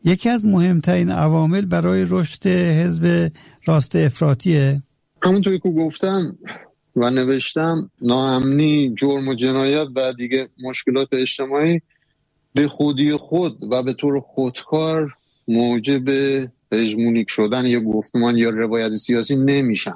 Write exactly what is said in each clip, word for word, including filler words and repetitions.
یکی از مهمترین عوامل برای رشد حزب راست افراطیه. همونطوری که گفتم و نوشتم، ناامنی، جرم و جنایت و دیگه مشکلات اجتماعی به خودی خود و به طور خودکار موجب هژمونیک شدن یا گفتمان یا روایت سیاسی نمیشن.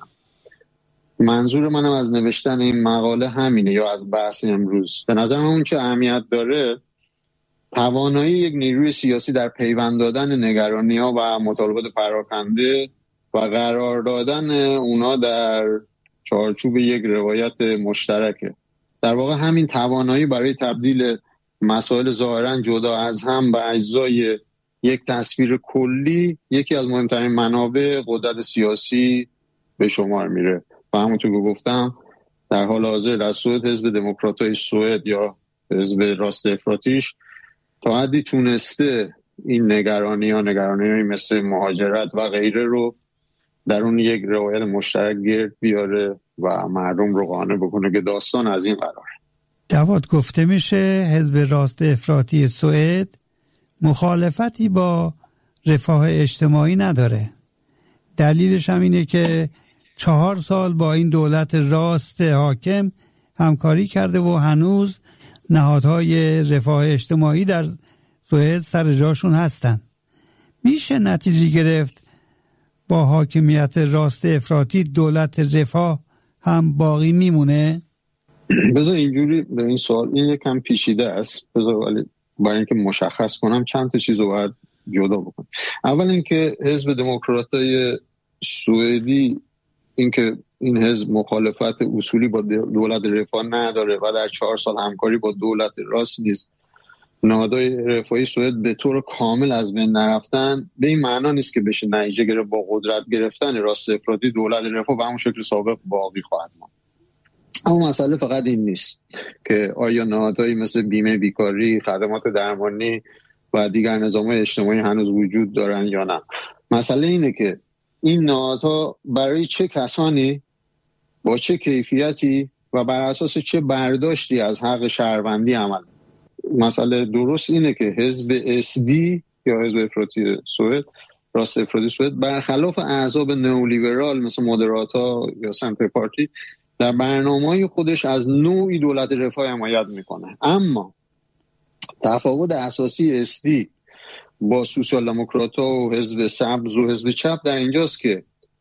منظور منم از نوشتن این مقاله همینه، یا از بحث امروز. به نظر من اون چه اهمیت داره توانایی یک نیروی سیاسی در پیوند دادن نگرانی‌ها و مطالبات پراکنده و قرار دادن اونا در چارچوب یک روایت مشترکه. در واقع همین توانایی برای تبدیل مسائل ظاهراً جدا از هم به اجزای یک تصویر کلی یکی از مهمترین منابع قدرت سیاسی به شمار میره. و همونطور که گفتم در حال حاضر در سوئد حزب دموکراتای سوئد یا حزب راست افراطیش تا حدی تونسته این نگرانی ها نگرانی های مثل مهاجرت و غیره رو در اون یک روایت مشترک گرد بیاره و مردم رو قانع بکنه که داستان از این قراره. جواد، گفته میشه حزب راست افراطی سوئد مخالفتی با رفاه اجتماعی نداره. دلیلش هم اینه که چهار سال با این دولت راست حاکم همکاری کرده و هنوز نهادهای رفاه اجتماعی در سوئد سر جاشون هستن. میشه نتیجه گرفت با حاکمیت راست افراطی دولت رفاه هم باقی میمونه؟ بذار اینجوری به این سوال، این یکم پیچیده است، بذار ولی برای اینکه مشخص کنم چند تا چیز رو باید جدا بکنم. اول اینکه حزب دموکراتای سوئدی اینکه این حزب مخالفت اصولی با دولت رفاه نداره و در چهار سال همکاری با دولت راست نیست، نهادهای رفاهی سوئد به طور کامل از بین نرفتن، به این معنا نیست که بشه نتیجه گرفت با قدرت گرفتن راست افراطی دولت رفاه و همون شکل سابق باقی خواهد ماند. اما مسئله فقط این نیست که آیا نهادهایی مثل بیمه بیکاری، خدمات درمانی و دیگر نظام‌های اجتماعی هنوز وجود دارن یا نه. مسئله اینه که این نهادها برای چه کسانی، با چه کیفیتی و بر اساس چه برداشتی از حق شهروندی عمل. مسئله درست اینه که حزب اس دی یا حزب افراطی سوئد، راست افراطی سوئد، برخلاف احزاب نئولیبرال مثل مودراتا یا سنتر پارتی در برنامه‌های خودش از نوعی دولت رفاه حمایت میکنه. اما تفاوت اساسی اس دی با سوسیال دموکرات‌ها و حزب سبز و حزب چپ در اینجاست که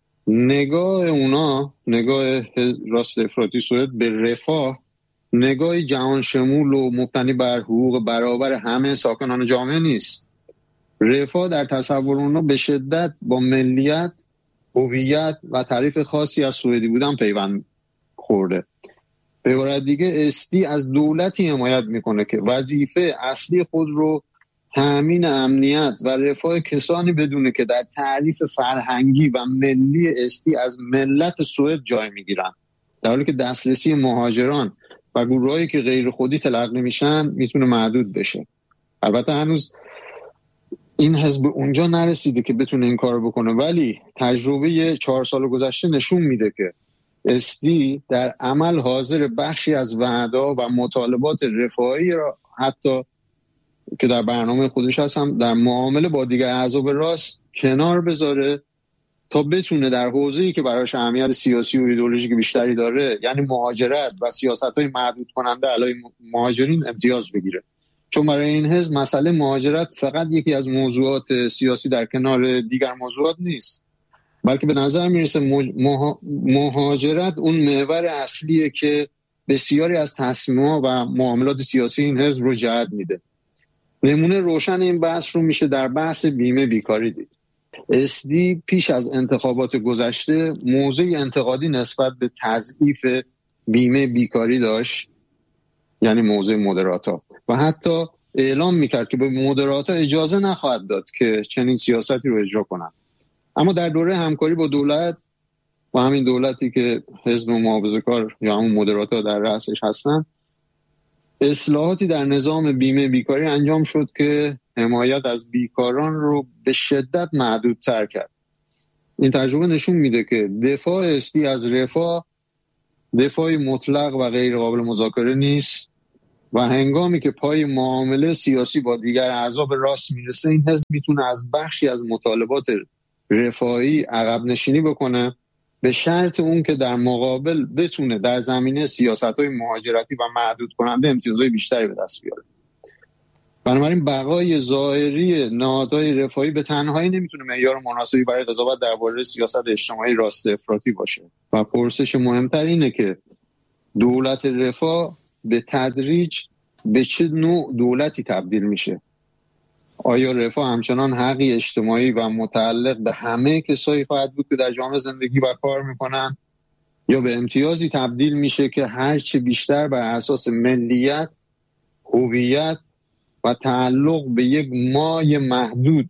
نگاه اونا، نگاه راست افراطی سوئد به رفاه، نگاه جهان شمول و مبتنی بر حقوق برابر همه ساکنان جامعه نیست. رفاه در تصور اونا به شدت با ملیت، هویت و تعریف خاصی از سوئدی بودن پیوند خورده. به عبارت دیگه استی از دولتی حمایت میکنه که وظیفه اصلی خود رو تأمین امنیت و رفاه کسانی بدونه که در تعریف فرهنگی و ملی استی از ملت سوئد جای میگیرن، در حالی که دسترسی مهاجران و گروهایی که غیر خودی تلقی میشن میتونه محدود بشه. البته هنوز این حزب اونجا نرسیده که بتونه این کارو بکنه، ولی تجربه چهار سال گذشته نشون میده که استی در عمل حاضر بخشی از وعده‌ها و مطالبات رفاهی را حتی که در برنامه خودش هست هم در معامله با دیگر احزاب راست کنار بذاره تا بتونه در حوزه‌ای که براش اهمیت سیاسی و ایدئولوژیک بیشتری داره، یعنی مهاجرت و سیاست‌های محدود کننده علیه مهاجرین، امتیاز بگیره. چون برای این حزب مسئله مهاجرت فقط یکی از موضوعات سیاسی در کنار دیگر موضوعات نیست، بلکه به نظر میرسه مهاجرت اون محور اصلیه که بسیاری از تصمیم‌ها و معاملات سیاسی این حزب رو جهت میده. نمونه روشن این بحث رو میشه در بحث بیمه بیکاری دید. اس دی پیش از انتخابات گذشته موضع انتقادی نسبت به تضعیف بیمه بیکاری داشت، یعنی موضع مودراتا، و حتی اعلام میکرد که به مودراتا اجازه نخواهد داد که چنین سیاستی رو اجرا کنند. اما در دوره همکاری با دولت و همین دولتی که حزب محافظه‌کار یا همون مودراتا در رأسش هستن، اصلاحاتی در نظام بیمه بیکاری انجام شد که حمایت از بیکاران رو به شدت محدودتر کرد. این تجربه نشون میده که دفاع استی از رفاه دفاعی مطلق و غیر قابل مذاکره نیست و هنگامی که پای معامله سیاسی با دیگر احزاب راست میرسه، این حزب میتونه از بخشی از مطالبات رفاهی عقب نشینی بکنه، به شرط اون که در مقابل بتونه در زمینه سیاست‌های مهاجرتی و محدود کننده امتیازهای بیشتری به دست بیاره. بنابراین بقای ظاهری نهادهای رفاهی به تنهایی نمیتونه معیار مناسبی برای قضاوت درباره سیاست اجتماعی راست افراطی باشه و پرسش مهمتر اینه که دولت رفاه به تدریج به چه نوع دولتی تبدیل میشه. آیا رفاه همچنان حقی اجتماعی و متعلق به همه کسایی خواهد بود که در جامعه زندگی و کار میکنن، یا به امتیازی تبدیل میشه که هرچه بیشتر بر اساس ملیت، هویت و تعلق به یک مای محدود،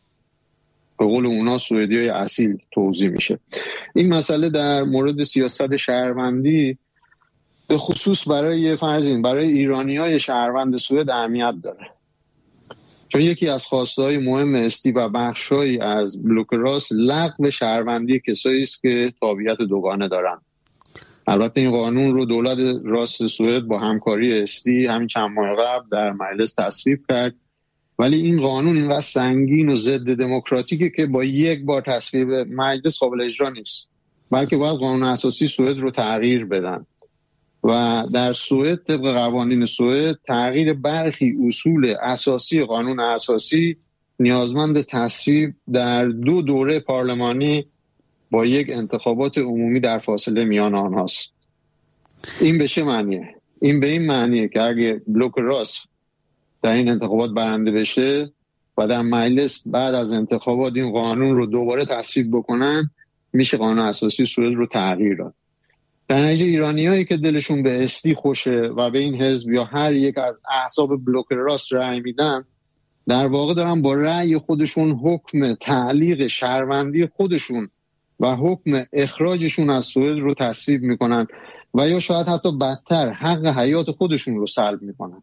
به قول اونا سوئدیای اصیل، توزیع میشه. این مسئله در مورد سیاست شهروندی به خصوص برای فرضین برای ایرانیای شهروند سوئد اهمیت داره، چون یکی از خواسته‌های مهم استی و بخش‌هایی از بلوک راست لغو شهروندی کسایی است که تابعیت دوگانه دارن. البته این قانون رو دولت راست سوئد با همکاری استی همین چند ماه قبل در مجلس تصویب کرد، ولی این قانون اینقدر سنگین و ضد دموکراتیکه که با یک بار تصویب مجلس قابل اجرا نیست، بلکه باید قانون اساسی سوئد رو تغییر بدن و در سوئد طبق قوانین سوئد تغییر برخی اصول اساسی قانون اساسی نیازمند تصویب در دو دوره پارلمانی با یک انتخابات عمومی در فاصله میان آنهاست. این به چه معنیه؟ این به این معنیه که اگه بلوک راست در این انتخابات برنده بشه و در مجلس بعد از انتخابات این قانون رو دوباره تصویب بکنن، میشه قانون اساسی سوئد رو تغییر داد. در نتیجه ایرانیایی که دلشون به استی خوشه و به این حزب یا هر یک از احزاب بلوک راست رأی میدن، در واقع دارن با رأی خودشون حکم تعلیق شهروندی خودشون و حکم اخراجشون از سوئد رو تصویب میکنن و یا شاید حتی بدتر حق حیات خودشون رو سلب میکنن.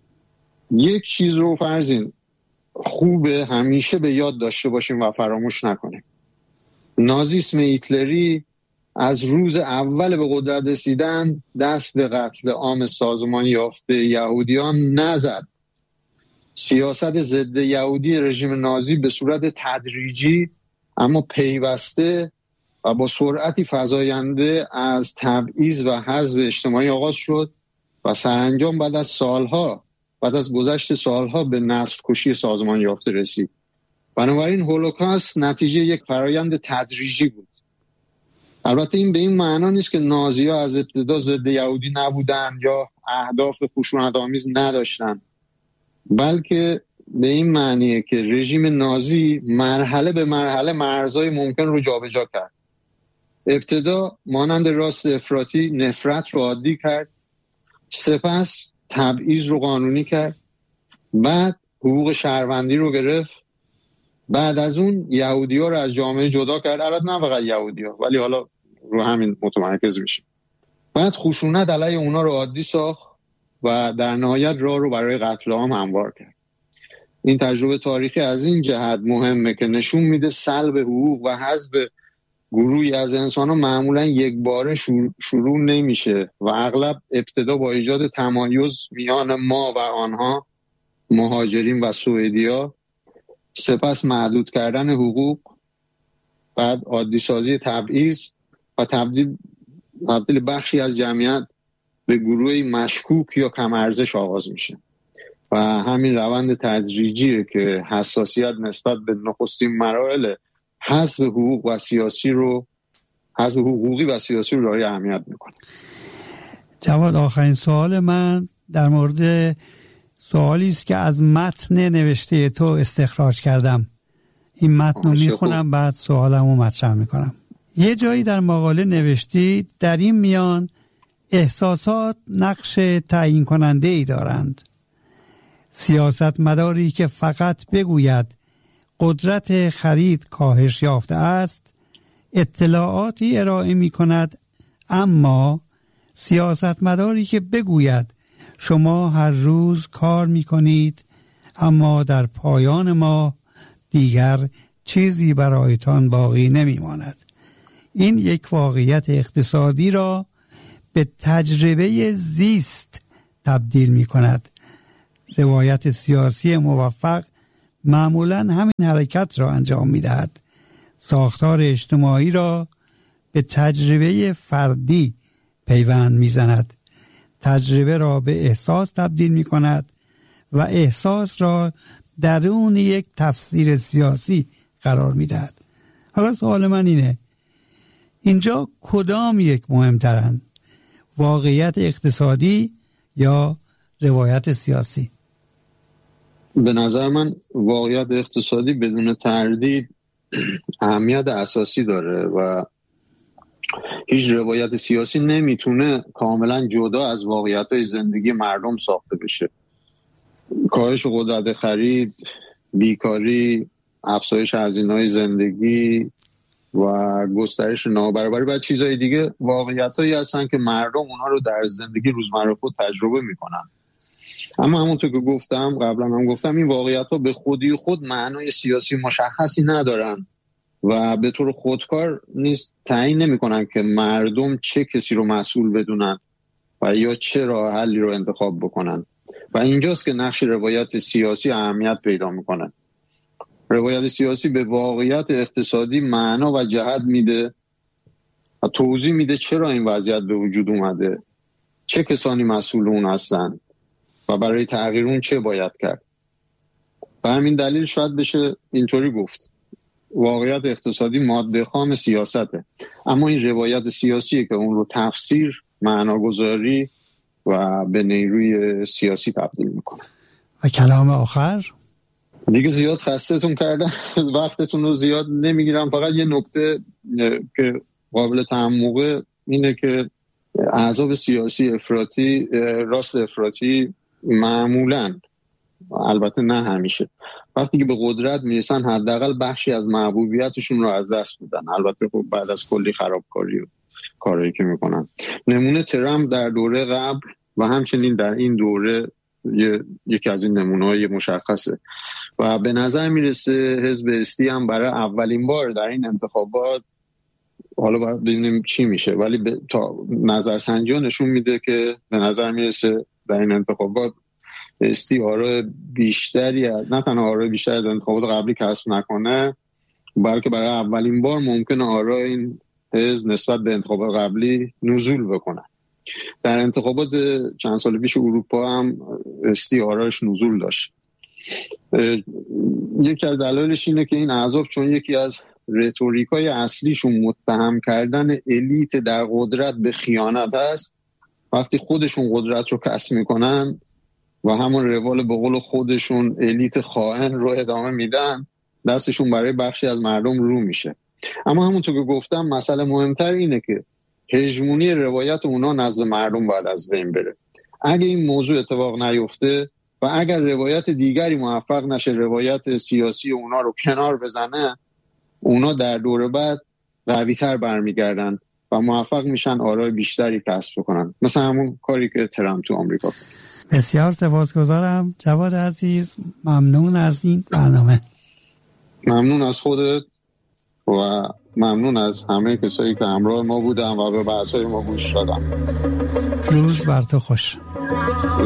یک چیز رو فرضین خوبه همیشه به یاد داشته باشیم و فراموش نکنیم: نازیسم هیتلری از روز اول به قدرت رسیدن دست به قتل عام سازمان یافته یهودیان نزد. سیاست ضد یهودی رژیم نازی به صورت تدریجی اما پیوسته و با سرعتی فزاینده از تبعیض و حذف اجتماعی آغاز شد و سرانجام بعد از سالها بعد از گذشت سالها به نسل کشی سازمان یافته رسید. بنابراین هولوکاست نتیجه یک فرایند تدریجی بود. البته این به این معنا نیست که نازی‌ها از ابتدا ضد یهودی نبودن یا اهداف خشونت‌آمیز نداشتن، بلکه به این معنیه که رژیم نازی مرحله به مرحله مرزهای ممکن رو جابجا کرد. ابتدا مانند راست افراطی نفرت رو عادی کرد، سپس تبعیض رو قانونی کرد، بعد حقوق شهروندی رو گرفت، بعد از اون یهودی‌ها رو از جامعه جدا کرد. البته نه فقط یهودی‌ها، ولی حالا رو همین متمرکز میشه. بعد خشونت علیه اونا رو عادی ساخت و در نهایت راه رو برای قتل عام هموار کرد. این تجربه تاریخی از این جهت مهمه که نشون میده سلب حقوق و حذف گروهی از انسان‌ها معمولا یک باره شروع نمیشه و اغلب ابتدا با ایجاد تمایز میان ما و آنها، مهاجرین و سوئدیا، سپس محدود کردن حقوق، بعد عادی سازی تبعیض و تبدیل تبدیل بخشی از جمعیت به گروهی مشکوک یا کم ارزش آغاز میشه و همین روند تدریجیه که حساسیت نسبت به نخستین مراحل حذف حقوق و سیاسی رو حذف حقوقی و سیاسی رو دارای اهمیت میکنه. جواد، آخرین سوال من در مورد سوالی است که از متن نوشته تو استخراج کردم. این متن رو میخونم بعد سوالمو مطرح میکنم. یه جایی در مقاله نوشتی در این میان احساسات نقش تعیین کننده ای دارند. سیاست مداری که فقط بگوید قدرت خرید کاهش یافته است اطلاعاتی ارائه می کند، اما سیاست مداری که بگوید شما هر روز کار می کنید اما در پایان ماه دیگر چیزی برایتان باقی نمی ماند. این یک واقعیت اقتصادی را به تجربه زیست تبدیل می کند. روایت سیاسی موفق معمولاً همین حرکت را انجام می دهد. ساختار اجتماعی را به تجربه فردی پیوند می زند. تجربه را به احساس تبدیل می کند و احساس را درون یک تفسیر سیاسی قرار می دهد. حالا سوال من اینه، اینجا کدام یک مهمترند؟ واقعیت اقتصادی یا روایت سیاسی؟ به نظر من واقعیت اقتصادی بدون تردید اهمیت اساسی داره و هیچ روایت سیاسی نمیتونه کاملا جدا از واقعیت‌های زندگی مردم ساخته بشه. کاهش قدرت خرید، بیکاری، افزایش هزینه‌های زندگی و گسترش نابرابری و چیزهای دیگه واقعیت‌هایی هستن که مردم اونها رو در زندگی روزمره خود تجربه میکنن. اما همونطور که گفتم قبلا هم گفتم این واقعیت‌ها به خودی خود معنای سیاسی مشخصی ندارن و به طور خودکار نیست تعیین نمی‌کنن که مردم چه کسی رو مسئول بدونن و یا چه راه حلی رو انتخاب بکنن و اینجاست که نقش روایت سیاسی اهمیت پیدا میکنه. روایت سیاسی به واقعیت اقتصادی معنا و جهت میده و توضیح میده چرا این وضعیت به وجود اومده، چه کسانی مسئول اون هستن و برای تغییر اون چه باید کرد. و همین دلیل شاید بشه اینطوری گفت واقعیت اقتصادی ماده خام سیاسته، اما این روایت سیاسیه که اون رو تفسیر، معناگذاری و به نیروی سیاسی تبدیل میکنه. و کلام آخر دیگه زیاد خستتون کردم، وقتتون رو زیاد نمیگیرم. فقط یه نکته که قابل تحمقه اینه که احزاب سیاسی افراطی، راست افراطی معمولاً، البته نه همیشه، وقتی که به قدرت میرسن حداقل بخشی از محبوبیتشون رو از دست میدن، البته خب بعد از کلی خرابکاری و کارهایی که میکنن. نمونه ترامپ در دوره قبل و همچنین در این دوره یکی از این نمونه‌های مشخصه و به نظر میرسه حزب استی هم برای اولین بار در این انتخابات، حالا باید ببینیم چی میشه، ولی ب... تا نظرسنجی ها نشون میده که به نظر میرسه در این انتخابات استی آرای بیشتری از، نه تنها آرای بیشتری از انتخابات قبلی کسب نکنه، بلکه برای اولین بار ممکنه آرای این حزب نسبت به انتخابات قبلی نزول بکنه. در انتخابات چند سال پیش اروپا هم استی آرایش نزول داشت. یکی از دلایلش اینه که این احزاب چون یکی از رتوریکای اصلیشون متهم کردن الیت در قدرت به خیانت هست، وقتی خودشون قدرت رو کسب میکنن و همون روال به قول خودشون الیت خائن رو ادامه میدن، دستشون برای بخشی از مردم رو میشه. اما همونطور که گفتم مسئله مهمتر اینه که هژمونی روایت اونا نزد مردم باید از بین بره. اگه این موضوع اتفاق نیفته و اگر روایت دیگری موفق نشه روایت سیاسی اونا رو کنار بزنه، اونا در دور بعد قوی‌تر برمیگردن و موفق میشن آرای بیشتری کسب کنن، مثل همون کاری که ترامپ تو آمریکا کرد. بسیار سپاسگزارم جواد عزیز، ممنون از این برنامه. ممنون از خودت و ممنون از همه کسایی که همراه ما بودن و به بحث‌های ما گوش دادن. روز بر تو خوش.